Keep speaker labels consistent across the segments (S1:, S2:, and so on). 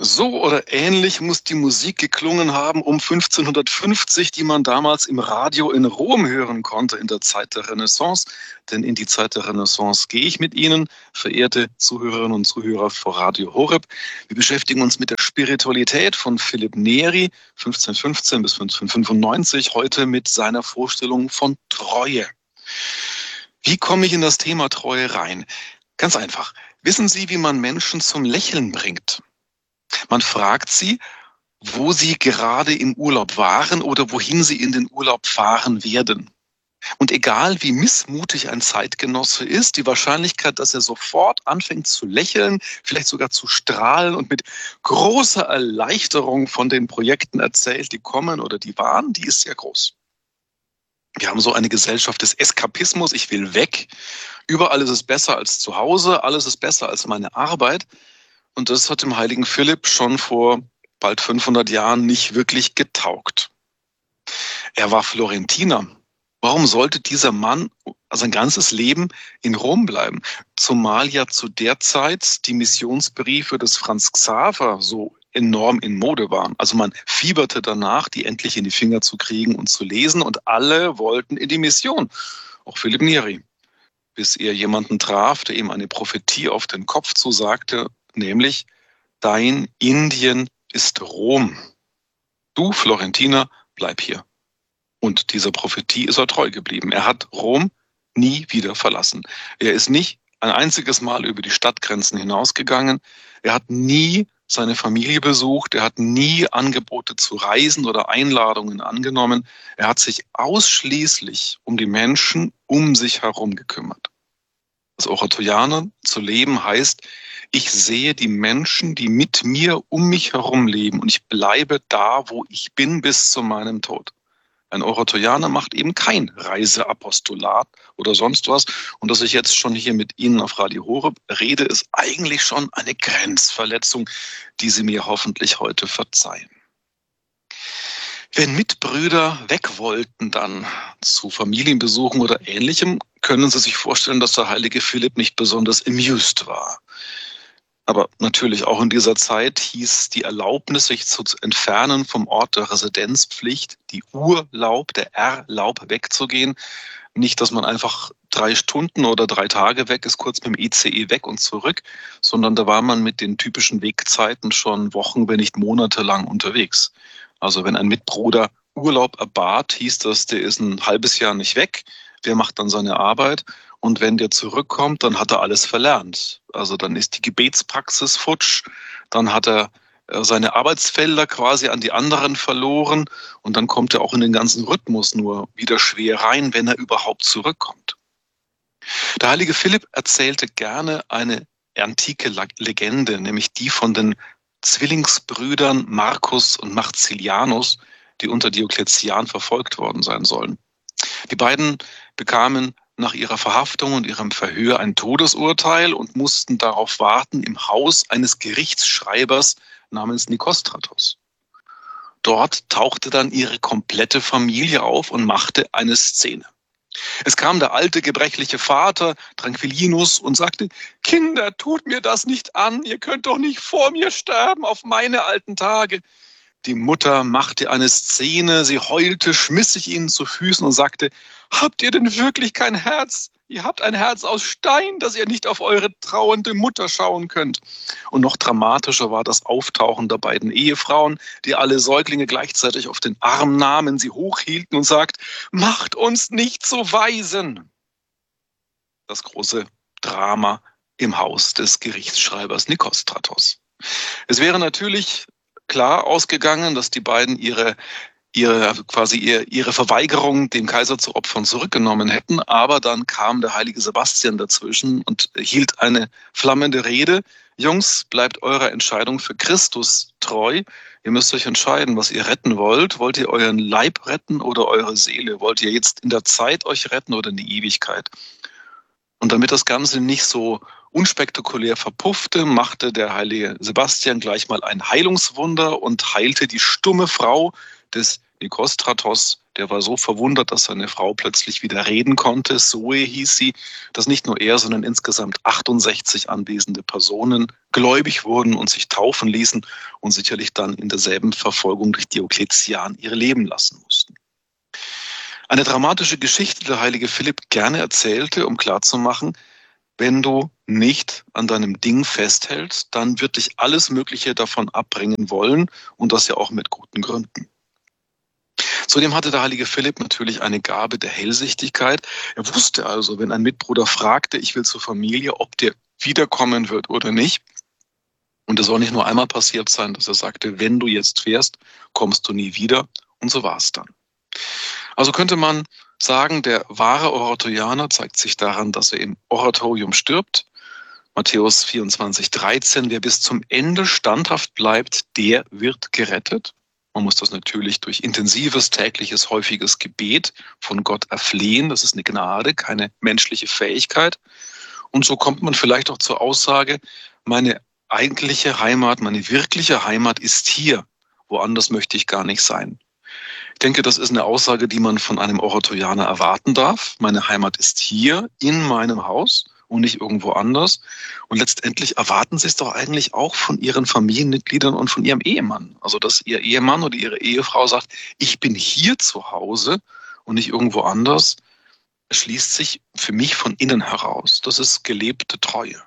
S1: So oder ähnlich muss die Musik geklungen haben um 1550, die man damals im Radio in Rom hören konnte in der Zeit der Renaissance. Denn in die Zeit der Renaissance gehe ich mit Ihnen, verehrte Zuhörerinnen und Zuhörer vor Radio Horeb. Wir beschäftigen uns mit der Spiritualität von Philipp Neri, 1515 bis 1595, heute mit seiner Vorstellung von Treue. Wie komme ich in das Thema Treue rein? Ganz einfach. Wissen Sie, wie man Menschen zum Lächeln bringt? Man fragt sie, wo sie gerade im Urlaub waren oder wohin sie in den Urlaub fahren werden. Und egal wie missmutig ein Zeitgenosse ist, die Wahrscheinlichkeit, dass er sofort anfängt zu lächeln, vielleicht sogar zu strahlen und mit großer Erleichterung von den Projekten erzählt, die kommen oder die waren, die ist sehr groß. Wir haben so eine Gesellschaft des Eskapismus, ich will weg, überall ist es besser als zu Hause, alles ist besser als meine Arbeit. Und das hat dem heiligen Philipp schon vor bald 500 Jahren nicht wirklich getaugt. Er war Florentiner. Warum sollte dieser Mann sein ganzes Leben in Rom bleiben? Zumal ja zu der Zeit die Missionsbriefe des Franz Xaver so enorm in Mode waren. Also man fieberte danach, die endlich in die Finger zu kriegen und zu lesen. Und alle wollten in die Mission. Auch Philipp Neri. Bis er jemanden traf, der ihm eine Prophetie auf den Kopf zusagte, nämlich, dein Indien ist Rom. Du, Florentiner, bleib hier. Und dieser Prophetie ist er treu geblieben. Er hat Rom nie wieder verlassen. Er ist nicht ein einziges Mal über die Stadtgrenzen hinausgegangen. Er hat nie seine Familie besucht. Er hat nie Angebote zu Reisen oder Einladungen angenommen. Er hat sich ausschließlich um die Menschen um sich herum gekümmert. Als Oratorianer zu leben heißt, ich sehe die Menschen, die mit mir um mich herum leben und ich bleibe da, wo ich bin, bis zu meinem Tod. Ein Oratorianer macht eben kein Reiseapostolat oder sonst was. Und dass ich jetzt schon hier mit Ihnen auf Radio Horeb rede, ist eigentlich schon eine Grenzverletzung, die Sie mir hoffentlich heute verzeihen. Wenn Mitbrüder weg wollten dann zu Familienbesuchen oder Ähnlichem, können Sie sich vorstellen, dass der heilige Philipp nicht besonders amused war. Aber natürlich auch in dieser Zeit hieß die Erlaubnis, sich zu entfernen vom Ort der Residenzpflicht, die Urlaub, der Erlaub wegzugehen. Nicht, dass man einfach 3 Stunden oder 3 Tage weg ist, kurz mit dem ICE weg und zurück, sondern da war man mit den typischen Wegzeiten schon Wochen, wenn nicht Monate lang unterwegs. Also wenn ein Mitbruder Urlaub erbat, hieß das, der ist ein halbes Jahr nicht weg, der macht dann seine Arbeit. Und wenn der zurückkommt, dann hat er alles verlernt. Also dann ist die Gebetspraxis futsch, dann hat er seine Arbeitsfelder quasi an die anderen verloren und dann kommt er auch in den ganzen Rhythmus nur wieder schwer rein, wenn er überhaupt zurückkommt. Der heilige Philipp erzählte gerne eine antike Legende, nämlich die von den Zwillingsbrüdern Marcus und Maxilianus, die unter Diokletian verfolgt worden sein sollen. Die beiden bekamen nach ihrer Verhaftung und ihrem Verhör ein Todesurteil und mussten darauf warten im Haus eines Gerichtsschreibers namens Nikostratos. Dort tauchte dann ihre komplette Familie auf und machte eine Szene. Es kam der alte, gebrechliche Vater, Tranquillinus, und sagte, Kinder, tut mir das nicht an, ihr könnt doch nicht vor mir sterben auf meine alten Tage. Die Mutter machte eine Szene, sie heulte, schmiss sich ihnen zu Füßen und sagte, habt ihr denn wirklich kein Herz? Ihr habt ein Herz aus Stein, dass ihr nicht auf eure trauernde Mutter schauen könnt. Und noch dramatischer war das Auftauchen der beiden Ehefrauen, die alle Säuglinge gleichzeitig auf den Arm nahmen, sie hochhielten und sagt, macht uns nicht so Waisen. Das große Drama im Haus des Gerichtsschreibers Nikostratos. Es wäre natürlich klar ausgegangen, dass die beiden ihre Verweigerung, dem Kaiser zu opfern, zurückgenommen hätten. Aber dann kam der heilige Sebastian dazwischen und hielt eine flammende Rede. Jungs, bleibt eurer Entscheidung für Christus treu. Ihr müsst euch entscheiden, was ihr retten wollt. Wollt ihr euren Leib retten oder eure Seele? Wollt ihr jetzt in der Zeit euch retten oder in die Ewigkeit? Und damit das Ganze nicht so unspektakulär verpuffte, machte der heilige Sebastian gleich mal ein Heilungswunder und heilte die stumme Frau des Nikostratos Der war so verwundert, dass seine Frau plötzlich wieder reden konnte. Zoe hieß sie, dass nicht nur er, sondern insgesamt 68 anwesende Personen gläubig wurden und sich taufen ließen und sicherlich dann in derselben Verfolgung durch Diokletian ihr Leben lassen mussten. Eine dramatische Geschichte, die der heilige Philipp gerne erzählte, um klarzumachen, wenn du nicht an deinem Ding festhältst, dann wird dich alles Mögliche davon abbringen wollen und das ja auch mit guten Gründen. Zudem hatte der heilige Philipp natürlich eine Gabe der Hellsichtigkeit. Er wusste also, wenn ein Mitbruder fragte, ich will zur Familie, ob der wiederkommen wird oder nicht. Und es soll nicht nur einmal passiert sein, dass er sagte, wenn du jetzt fährst, kommst du nie wieder. Und so war es dann. Also könnte man sagen, der wahre Oratorianer zeigt sich daran, dass er im Oratorium stirbt. Matthäus 24,13, wer bis zum Ende standhaft bleibt, der wird gerettet. Man muss das natürlich durch intensives, tägliches, häufiges Gebet von Gott erflehen. Das ist eine Gnade, keine menschliche Fähigkeit. Und so kommt man vielleicht auch zur Aussage, meine eigentliche Heimat, meine wirkliche Heimat ist hier. Woanders möchte ich gar nicht sein. Ich denke, das ist eine Aussage, die man von einem Oratorianer erwarten darf. Meine Heimat ist hier, in meinem Haus und nicht irgendwo anders. Und letztendlich erwarten Sie es doch eigentlich auch von Ihren Familienmitgliedern und von Ihrem Ehemann. Also, dass Ihr Ehemann oder Ihre Ehefrau sagt, ich bin hier zu Hause und nicht irgendwo anders, schließt sich für mich von innen heraus. Das ist gelebte Treue.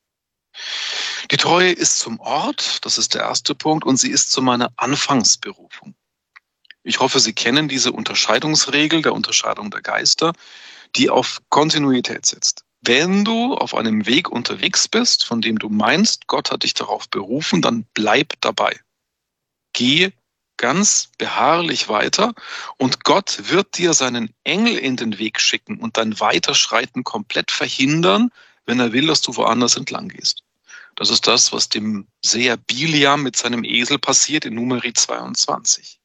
S1: Die Treue ist zum Ort, das ist der erste Punkt, und sie ist zu meiner Anfangsberufung. Ich hoffe, Sie kennen diese Unterscheidungsregel der Unterscheidung der Geister, die auf Kontinuität setzt. Wenn du auf einem Weg unterwegs bist, von dem du meinst, Gott hat dich darauf berufen, dann bleib dabei. Geh ganz beharrlich weiter und Gott wird dir seinen Engel in den Weg schicken und dein Weiterschreiten komplett verhindern, wenn er will, dass du woanders entlang gehst. Das ist das, was dem Seher Biliam mit seinem Esel passiert in Numeri 22.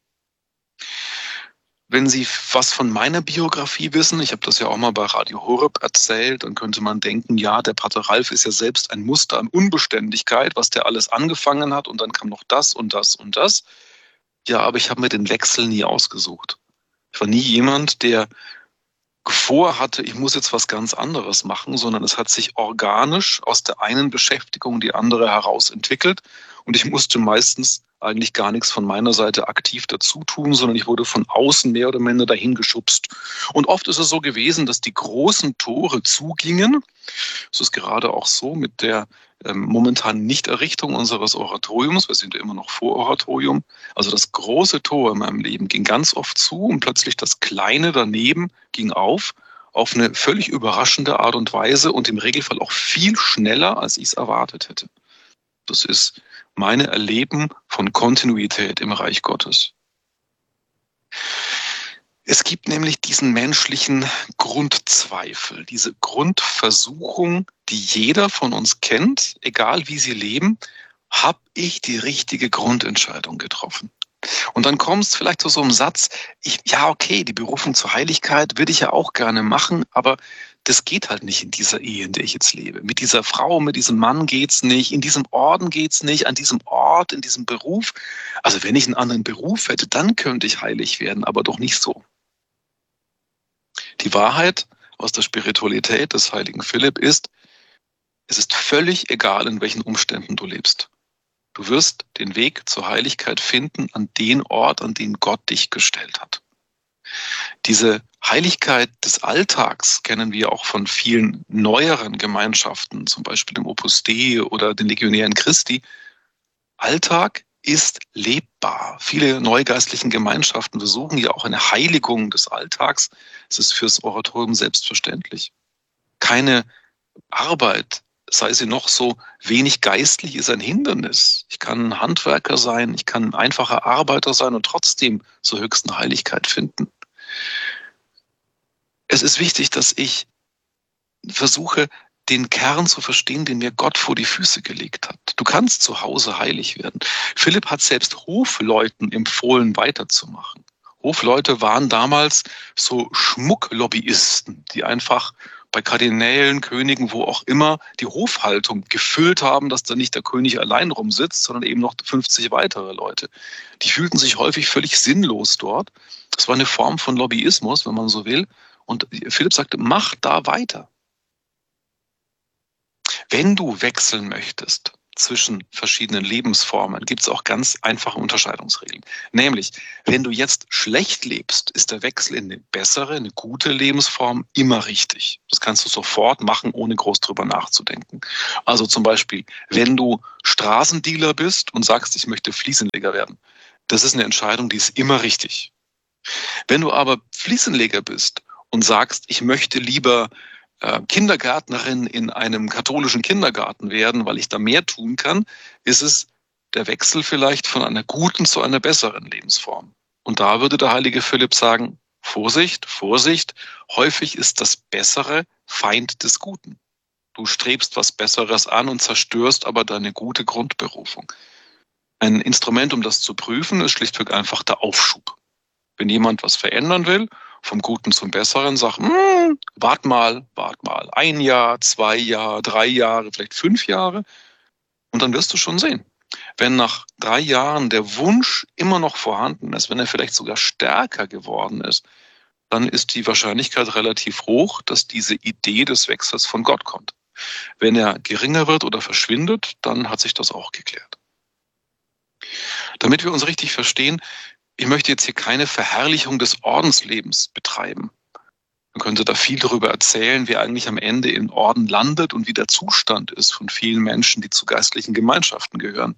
S1: Wenn Sie was von meiner Biografie wissen, ich habe das ja auch mal bei Radio Horeb erzählt, dann könnte man denken, ja, der Pater Ralf ist ja selbst ein Muster an Unbeständigkeit, was der alles angefangen hat und dann kam noch das und das und das. Ja, aber ich habe mir den Wechsel nie ausgesucht. Ich war nie jemand, der vorhatte, ich muss jetzt was ganz anderes machen, sondern es hat sich organisch aus der einen Beschäftigung die andere heraus entwickelt und ich musste meistens eigentlich gar nichts von meiner Seite aktiv dazu tun, sondern ich wurde von außen mehr oder minder dahin geschubst. Und oft ist es so gewesen, dass die großen Tore zugingen. Es ist gerade auch so mit der momentanen Nichterrichtung unseres Oratoriums. Wir sind ja immer noch vor Oratorium. Also das große Tor in meinem Leben ging ganz oft zu und plötzlich das kleine daneben ging auf eine völlig überraschende Art und Weise und im Regelfall auch viel schneller, als ich es erwartet hätte. Das ist meine Erleben von Kontinuität im Reich Gottes. Es gibt nämlich diesen menschlichen Grundzweifel, diese Grundversuchung, die jeder von uns kennt, egal wie sie leben, habe ich die richtige Grundentscheidung getroffen? Und dann kommst vielleicht zu so einem Satz, okay, die Berufung zur Heiligkeit würde ich ja auch gerne machen, aber das geht halt nicht in dieser Ehe, in der ich jetzt lebe. Mit dieser Frau, mit diesem Mann geht's nicht, in diesem Orden geht's nicht, an diesem Ort, in diesem Beruf. Also wenn ich einen anderen Beruf hätte, dann könnte ich heilig werden, aber doch nicht so. Die Wahrheit aus der Spiritualität des heiligen Philipp ist, es ist völlig egal, in welchen Umständen du lebst. Du wirst den Weg zur Heiligkeit finden an den Ort, an den Gott dich gestellt hat. Diese Heiligkeit des Alltags kennen wir auch von vielen neueren Gemeinschaften, zum Beispiel dem Opus Dei oder den Legionären Christi. Alltag ist lebbar. Viele neugeistlichen Gemeinschaften versuchen ja auch eine Heiligung des Alltags. Es ist fürs Oratorium selbstverständlich. Keine Arbeit, sei sie noch so wenig geistlich, ist ein Hindernis. Ich kann ein Handwerker sein, ich kann ein einfacher Arbeiter sein und trotzdem zur höchsten Heiligkeit finden. Es ist wichtig, dass ich versuche, den Kern zu verstehen, den mir Gott vor die Füße gelegt hat. Du kannst zu Hause heilig werden. Philipp hat selbst Hofleuten empfohlen, weiterzumachen. Hofleute waren damals so Schmucklobbyisten, die einfach bei Kardinälen, Königen, wo auch immer, die Hofhaltung gefüllt haben, dass da nicht der König allein rumsitzt, sondern eben noch 50 weitere Leute. Die fühlten sich häufig völlig sinnlos dort. Das war eine Form von Lobbyismus, wenn man so will. Und Philipp sagte, mach da weiter. Wenn du wechseln möchtest zwischen verschiedenen Lebensformen, gibt es auch ganz einfache Unterscheidungsregeln. Nämlich, wenn du jetzt schlecht lebst, ist der Wechsel in eine bessere, eine gute Lebensform immer richtig. Das kannst du sofort machen, ohne groß drüber nachzudenken. Also zum Beispiel, wenn du Straßendealer bist und sagst, ich möchte Fliesenleger werden, das ist eine Entscheidung, die ist immer richtig. Wenn du aber Fliesenleger bist und sagst, ich möchte lieber Kindergärtnerin in einem katholischen Kindergarten werden, weil ich da mehr tun kann, ist es der Wechsel vielleicht von einer guten zu einer besseren Lebensform. Und da würde der heilige Philipp sagen, Vorsicht, Vorsicht, häufig ist das Bessere Feind des Guten. Du strebst was Besseres an und zerstörst aber deine gute Grundberufung. Ein Instrument, um das zu prüfen, ist schlichtweg einfach der Aufschub. Wenn jemand was verändern will, vom Guten zum Besseren, sag, wart mal. 1 Jahr, 2 Jahre, 3 Jahre, vielleicht 5 Jahre. Und dann wirst du schon sehen. Wenn nach 3 Jahren der Wunsch immer noch vorhanden ist, wenn er vielleicht sogar stärker geworden ist, dann ist die Wahrscheinlichkeit relativ hoch, dass diese Idee des Wechsels von Gott kommt. Wenn er geringer wird oder verschwindet, dann hat sich das auch geklärt. Damit wir uns richtig verstehen, ich möchte jetzt hier keine Verherrlichung des Ordenslebens betreiben. Man könnte da viel darüber erzählen, wie eigentlich am Ende im Orden landet und wie der Zustand ist von vielen Menschen, die zu geistlichen Gemeinschaften gehören.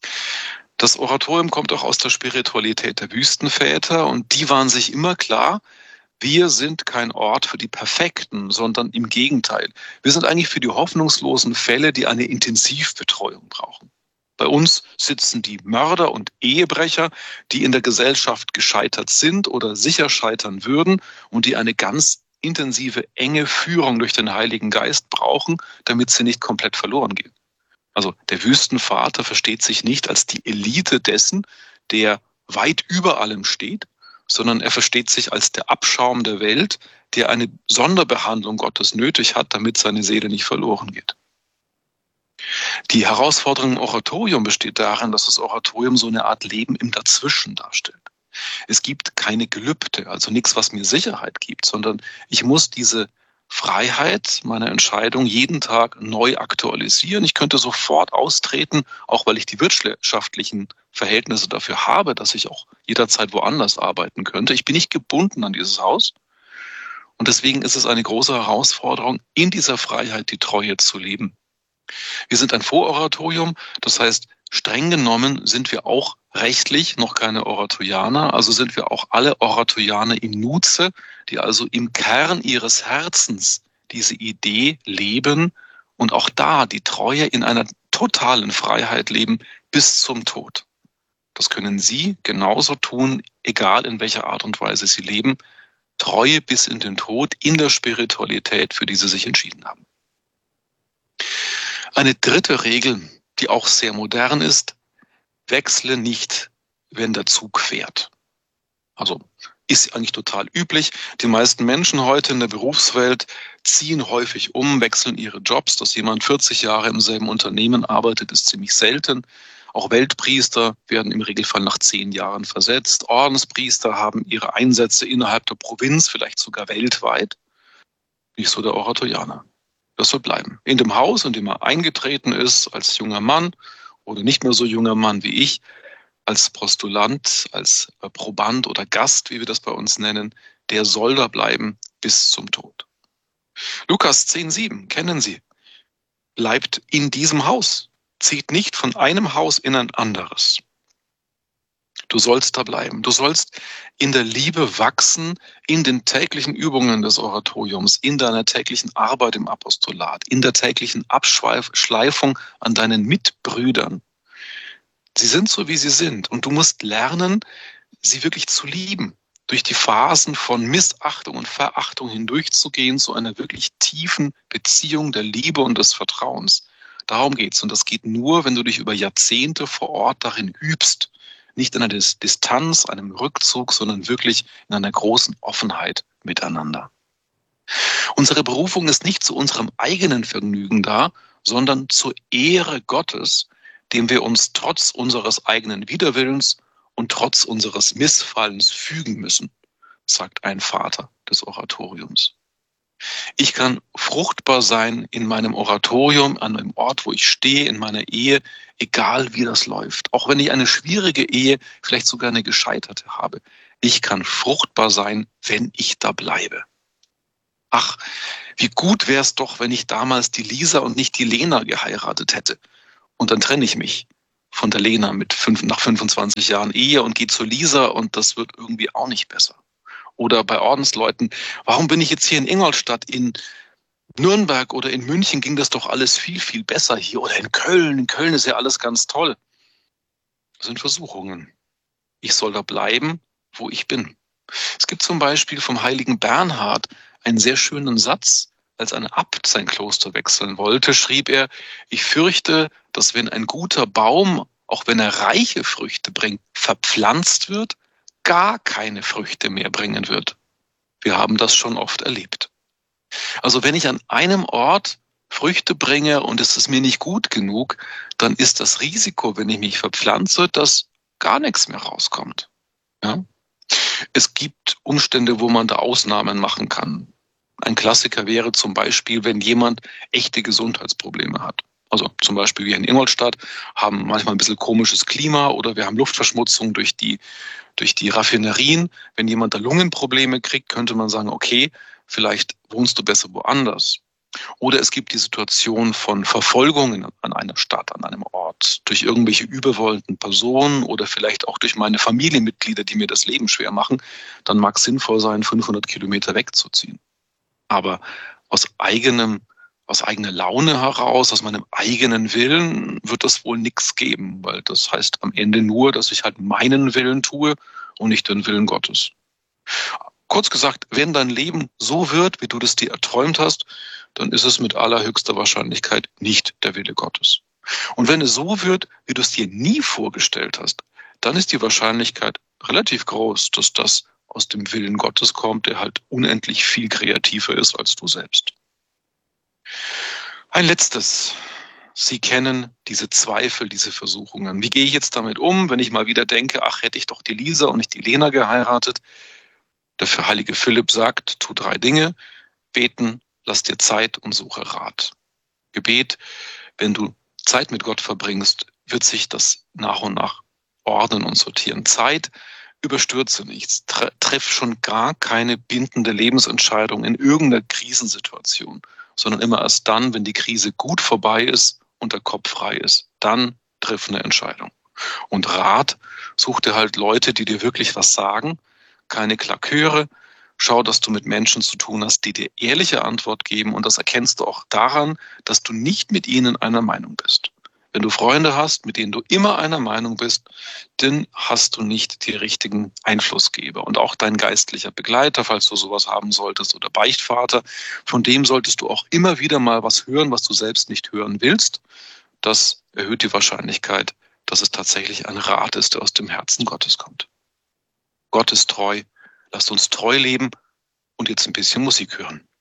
S1: Das Oratorium kommt auch aus der Spiritualität der Wüstenväter und die waren sich immer klar, wir sind kein Ort für die Perfekten, sondern im Gegenteil. Wir sind eigentlich für die hoffnungslosen Fälle, die eine Intensivbetreuung brauchen. Bei uns sitzen die Mörder und Ehebrecher, die in der Gesellschaft gescheitert sind oder sicher scheitern würden und die eine ganz intensive, enge Führung durch den Heiligen Geist brauchen, damit sie nicht komplett verloren gehen. Also der Wüstenvater versteht sich nicht als die Elite dessen, der weit über allem steht, sondern er versteht sich als der Abschaum der Welt, der eine Sonderbehandlung Gottes nötig hat, damit seine Seele nicht verloren geht. Die Herausforderung im Oratorium besteht darin, dass das Oratorium so eine Art Leben im Dazwischen darstellt. Es gibt keine Gelübde, also nichts, was mir Sicherheit gibt, sondern ich muss diese Freiheit meiner Entscheidung jeden Tag neu aktualisieren. Ich könnte sofort austreten, auch weil ich die wirtschaftlichen Verhältnisse dafür habe, dass ich auch jederzeit woanders arbeiten könnte. Ich bin nicht gebunden an dieses Haus. Und deswegen ist es eine große Herausforderung, in dieser Freiheit die Treue zu leben. Wir sind ein Vororatorium, das heißt, streng genommen sind wir auch rechtlich noch keine Oratorianer, also sind wir auch alle Oratorianer im Nuze, die also im Kern ihres Herzens diese Idee leben und auch da die Treue in einer totalen Freiheit leben bis zum Tod. Das können Sie genauso tun, egal in welcher Art und Weise Sie leben. Treue bis in den Tod in der Spiritualität, für die Sie sich entschieden haben. Eine dritte Regel, die auch sehr modern ist, wechsle nicht, wenn der Zug fährt. Also ist eigentlich total üblich. Die meisten Menschen heute in der Berufswelt ziehen häufig um, wechseln ihre Jobs. Dass jemand 40 Jahre im selben Unternehmen arbeitet, ist ziemlich selten. Auch Weltpriester werden im Regelfall nach 10 Jahren versetzt. Ordenspriester haben ihre Einsätze innerhalb der Provinz, vielleicht sogar weltweit. Nicht so der Oratorianer. Das soll bleiben. In dem Haus, in dem er eingetreten ist, als junger Mann oder nicht mehr so junger Mann wie ich, als Postulant, als Proband oder Gast, wie wir das bei uns nennen, der soll da bleiben bis zum Tod. Lukas 10,7 kennen Sie. Bleibt in diesem Haus, zieht nicht von einem Haus in ein anderes. Du sollst da bleiben. Du sollst in der Liebe wachsen, in den täglichen Übungen des Oratoriums, in deiner täglichen Arbeit im Apostolat, in der täglichen Abschleifung an deinen Mitbrüdern. Sie sind so, wie sie sind. Und du musst lernen, sie wirklich zu lieben. Durch die Phasen von Missachtung und Verachtung hindurchzugehen zu einer wirklich tiefen Beziehung der Liebe und des Vertrauens. Darum geht's. Und das geht nur, wenn du dich über Jahrzehnte vor Ort darin übst. Nicht in einer Distanz, einem Rückzug, sondern wirklich in einer großen Offenheit miteinander. Unsere Berufung ist nicht zu unserem eigenen Vergnügen da, sondern zur Ehre Gottes, dem wir uns trotz unseres eigenen Widerwillens und trotz unseres Missfallens fügen müssen, sagt ein Vater des Oratoriums. Ich kann fruchtbar sein in meinem Oratorium, an dem Ort, wo ich stehe, in meiner Ehe, egal wie das läuft. Auch wenn ich eine schwierige Ehe, vielleicht sogar eine gescheiterte habe. Ich kann fruchtbar sein, wenn ich da bleibe. Ach, wie gut wäre es doch, wenn ich damals die Lisa und nicht die Lena geheiratet hätte. Und dann trenne ich mich von der Lena nach 25 Jahren Ehe und gehe zur Lisa und das wird irgendwie auch nicht besser. Oder bei Ordensleuten, warum bin ich jetzt hier in Ingolstadt? In Nürnberg oder in München ging das doch alles viel, viel besser hier. Oder in Köln. In Köln ist ja alles ganz toll. Das sind Versuchungen. Ich soll da bleiben, wo ich bin. Es gibt zum Beispiel vom heiligen Bernhard einen sehr schönen Satz. Als ein Abt sein Kloster wechseln wollte, schrieb er, ich fürchte, dass wenn ein guter Baum, auch wenn er reiche Früchte bringt, verpflanzt wird, gar keine Früchte mehr bringen wird. Wir haben das schon oft erlebt. Also wenn ich an einem Ort Früchte bringe und es ist mir nicht gut genug, dann ist das Risiko, wenn ich mich verpflanze, dass gar nichts mehr rauskommt. Ja? Es gibt Umstände, wo man da Ausnahmen machen kann. Ein Klassiker wäre zum Beispiel, wenn jemand echte Gesundheitsprobleme hat. Also zum Beispiel wir in Ingolstadt haben manchmal ein bisschen komisches Klima oder wir haben Luftverschmutzung durch die Raffinerien. Wenn jemand da Lungenprobleme kriegt, könnte man sagen, okay, vielleicht wohnst du besser woanders. Oder es gibt die Situation von Verfolgungen an einer Stadt, an einem Ort, durch irgendwelche überwollenden Personen oder vielleicht auch durch meine Familienmitglieder, die mir das Leben schwer machen. Dann mag es sinnvoll sein, 500 Kilometer wegzuziehen. Aber aus eigener Laune heraus, aus meinem eigenen Willen, wird das wohl nichts geben, weil das heißt am Ende nur, dass ich halt meinen Willen tue und nicht den Willen Gottes. Kurz gesagt, wenn dein Leben so wird, wie du das dir erträumt hast, dann ist es mit allerhöchster Wahrscheinlichkeit nicht der Wille Gottes. Und wenn es so wird, wie du es dir nie vorgestellt hast, dann ist die Wahrscheinlichkeit relativ groß, dass das aus dem Willen Gottes kommt, der halt unendlich viel kreativer ist als du selbst. Ein letztes. Sie kennen diese Zweifel, diese Versuchungen. Wie gehe ich jetzt damit um, wenn ich mal wieder denke, ach, hätte ich doch die Lisa und nicht die Lena geheiratet? Der heilige Philipp sagt, tu 3 Dinge. Beten, lass dir Zeit und suche Rat. Gebet, wenn du Zeit mit Gott verbringst, wird sich das nach und nach ordnen und sortieren. Zeit, überstürze nichts. Treff schon gar keine bindende Lebensentscheidung in irgendeiner Krisensituation, sondern immer erst dann, wenn die Krise gut vorbei ist und der Kopf frei ist. Dann triff eine Entscheidung. Und Rat, such dir halt Leute, die dir wirklich was sagen, keine Klaköre. Schau, dass du mit Menschen zu tun hast, die dir ehrliche Antwort geben. Und das erkennst du auch daran, dass du nicht mit ihnen einer Meinung bist. Wenn du Freunde hast, mit denen du immer einer Meinung bist, dann hast du nicht die richtigen Einflussgeber. Und auch dein geistlicher Begleiter, falls du sowas haben solltest, oder Beichtvater, von dem solltest du auch immer wieder mal was hören, was du selbst nicht hören willst. Das erhöht die Wahrscheinlichkeit, dass es tatsächlich ein Rat ist, der aus dem Herzen Gottes kommt. Gott ist treu. Lasst uns treu leben und jetzt ein bisschen Musik hören.